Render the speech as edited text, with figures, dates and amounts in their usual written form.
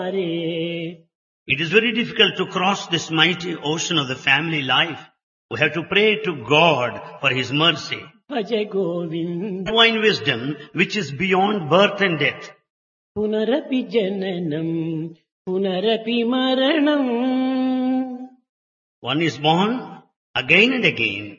It is very difficult to cross this mighty ocean of the family life. We have to pray to God for His mercy. Bhaja Govinda Divine wisdom which is beyond birth and death. పునరపి జననం పునరపి మరణం. One is born again and again.